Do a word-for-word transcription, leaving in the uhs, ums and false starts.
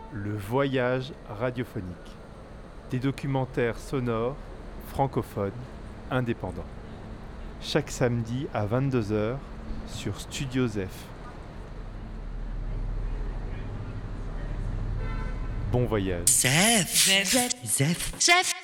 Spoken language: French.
Le voyage radiophonique. Des documentaires sonores, francophones, indépendants. Chaque samedi à vingt-deux heures sur Studio Zef. Bon voyage. Zef. Zef. Zef. Zef.